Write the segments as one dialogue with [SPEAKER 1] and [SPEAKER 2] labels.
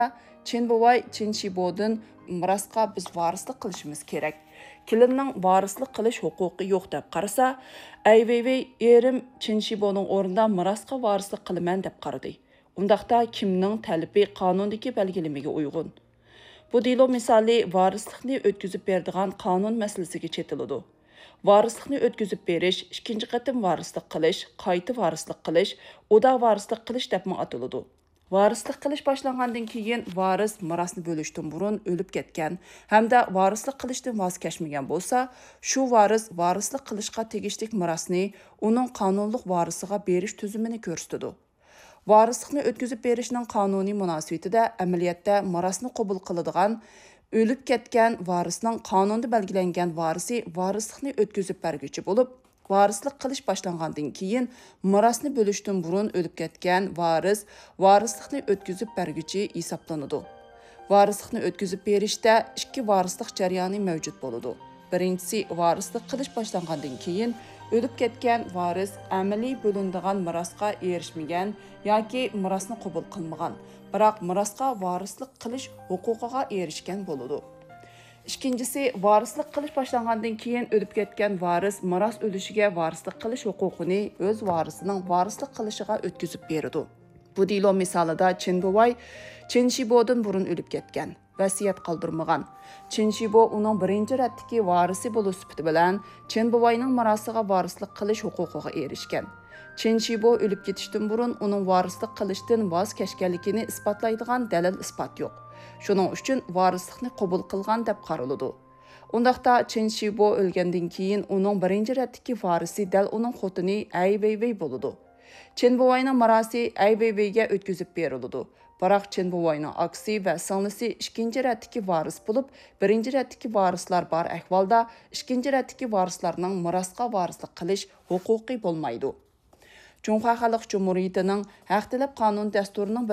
[SPEAKER 1] Chen buvay Chen Shibo'dan mirosga biz varislik qilishimiz kerak. Kelinning varislik qilish huquqi yo'q deb qarasa, Ai Weiwei erim Chen Shibo'ning o'rnida mirosga varislik qilaman deb qaradi. Undaqda kimning talabi qonundagi belgilamasiga uyg'un. Bu delo misoli varislikni o'tkazib beradigan qonun masalasiga chetiladi. Varislikni o'tkazib berish, ikkinchi qatim varislik qilish, qayta varislik qilish, uda varislik qilish deb ataladi. Varislik qilish boshlangandan keyin varis mirosni bo'lishdan burun o'lib ketgan hamda varislik qilishdan voz kechmagan bo'lsa, shu varis varislik qilishga tegishli mirosni uning qonunliq varisiga berish tuzumini ko'rsatadi. Varislikni o'tkazib berishning qonuniy munosabatida amaliyotda mirosni qabul qiladigan o'lib ketgan varisning qonunda belgilangan varisi varislikni o'tkazib berguchi bo'lib, varislik qilish boshlangandan keyin mirosni bo'lishdan burun o'lib ketgan varis varislikni o'tkazib berguchi hisoblanadi. Varislikni o'tkazib berishda ikki varislik jarayoni mavjud bo'ladi. Birinchisi, varislik qilish boshlangandan keyin o'lib ketgan varis amaliy bo'linadigan mirosga erishmagan yoki mirosni qabul qilmagan, biroq mirosga varislik qilish huquqiga erishgan bo'ladi. Ikkinchisi, varislik qilish boshlangandan keyin o'lib ketgan varis miros o'lishiga varislik qilish huquqini o'z varisining varislik qilishiga o'tkazib beradi. Bu delo misolida Chen buvay Chen Shibo'dan burun o'lib ketgan, vasiyat qoldirmagan. Chen Shibo uning birinchi ratdagi varisi bo'lish sifati bilan Chen buvayning mirosiga varislik qilish huquqiga erishgan. Chen Shibo o'lib ketishdan burun uning varislik qilishdan voz kechganligini isbotlaydigan dalil isbot yo'q. Shuning uchun varislikni qabul qilgan deb qaraladi. Undaqda Chen Shibo o'lgandan keyin uning birinchi ratdagi varisi dal uning xotini Ai Weiwei bo'ladi. Chen buvayning mirosi Ai Weiweiga o'tkazib beriladi. Biroq Chen buvayning aksi va singlisi ikkinchi ratdagi varis bo'lib, birinchi ratdagi varislar bor ahvolda ikkinchi ratdagi varislarning mirosga varislik qilish huquqi bo'lmaydi. Cumhuriyet Xalq Cumhuriyetining Haq talab qonun dasturining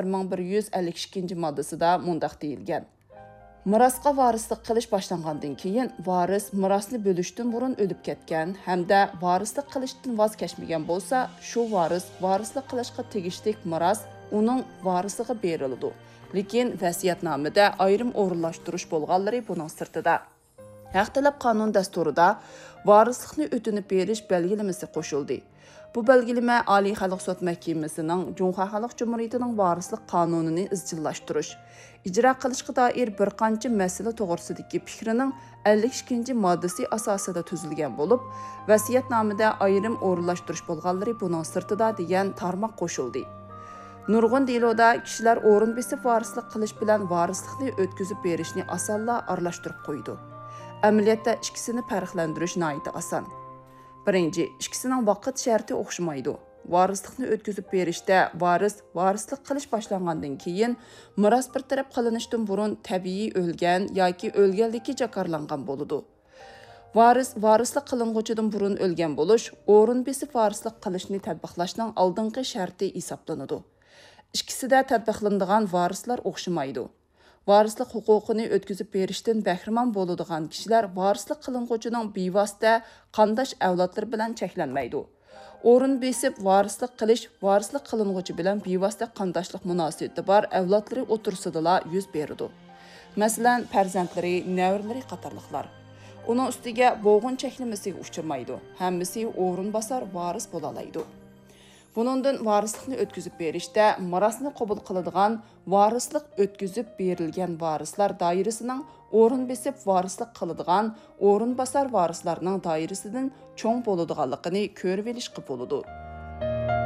[SPEAKER 1] 1152-moddasida mundaq deyilgan. Mirosga varislik qilish boshlangandan keyin varis mirosni bo'lishdan burun o'lib ketgan hamda varislik qilishdan voz kechmagan bo'lsa, shu varis varislik qilishga tegishli miros uning varisiga beriladi. Lekin vasiyatnomada ayrim o'rinlashtirish bo'lganlari buning sirtida. Haq talab qonun dasturida varislikni o'tinib berish belgilamasi qo'shildi. Bu belgilama Oliy Xalq sud mahkamasining Cumhuriyet Xalq Cumhuriyetining varislik qonunini izchillashtirish, ijro qilishga doir bir qancha masala to'g'risidagi fikrining 52-moddasi asosida tuzilgan bo'lib, vasiyatnomada ayrim o'rinlashtirish bo'lganlari buning sirtida degan tarmoq qo'shildi. Nurg'un deloda kishilar o'rin besib varislik qilish bilan varislikni o'tkazib berishni osonla aralashtirib qo'ydi. Amaliyotda ikkisini farqlantirish nihoyatda oson. Birinchi, ikkisining vaqt sharti o'xshamaydi. Varislikni o'tkazib berishda varis varislik qilish boshlangandan keyin miros bir taraf qilinishdan burun tabiiy o'lgan yoki o'lganligi jakarlangan bo'ladi. Varis varislik qilinguchidan burun o'lgan bo'lish o'rin besib varislik qilishni tatbiqlashning oldingi sharti hisoblanadi. Ikkisida tatbiqlanadigan varislar o'xshamaydi. Varislik huquqini o'tkazib berishdan bahramon bo'ladigan kishilar varislik qilinguchining bevosita qandosh avlodlar bilan cheklanmaydi. O'rin besib varislik qilish varislik qilinguchi bilan bevosita qandoshlik munosabati bor avlodlari o'tirsidala yuz beradi. Masalan, farzandlari, nevaralari qatorliqlar. Uning ustiga bo'g'in cheklamasiga uchirmaydi. Hammasi o'rin bosar varis bo'la oladi. Bunundan varislikni o'tkazib berishda mirosni qabul qiladigan varislik o'tkazib berilgan varislar doirasining o'rin besib varislik qiladigan o'rin bosar varislarning doirasidan cho'ng bo'ladiganligini ko'rib olishga bo'ladi.